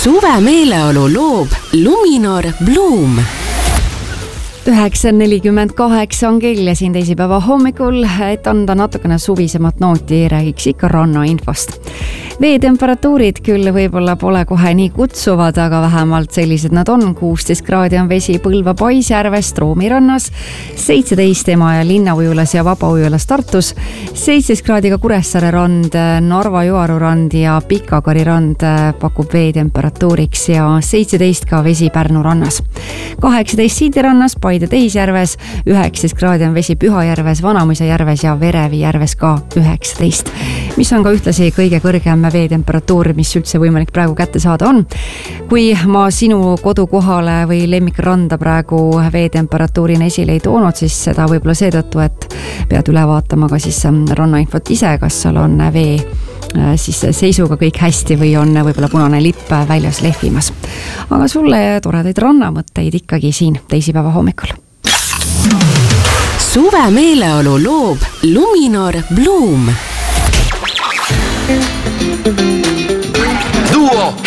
Suve meeleolu loob Luminor Bloom. 9:48 on kell ja siin teisipäeva hommikul, et anda natukene suvisemat nooti, räägiks ikka rannainfost. Veetemperatuurid küll võib-olla pole kohe nii kutsuvad, aga vähemalt sellised nad on. 16 kraadi on vesi Põlva Paisjärves, Troomi rannas, 17 Emajõe linnaujulas ja Vabaujulas Tartus, 17 kraadiga Kuressaare rand, Narva Joaru rand ja Pikakari rand pakub veetemperatuuriks ja 17 ka vesi Pärnu rannas. 18 Siidi rannas, Paide Tehisjärves, 19 kraadi on vesi Pühajärves, Vanamõisa järves ja Verevi järves ka 19, mis on ka ühtlasi kõige kõrgem veetemperatuur, mis üldse võimalik praegu kätte saada on. Kui ma sinu kodukohale või lemmikranda praegu veetemperatuurina esile ei toonud, siis seda võib-olla seetõttu, et pead üle vaatama ka siis rannainfot ise, kas seal on vee siis seisuga kõik hästi või on võib-olla punane lipp väljas lehvimas. Aga sulle toredaid rannamõtteid ikkagi siin teisipäeva hommikul. Suve meeleolu loob Luminor Bloom. Duo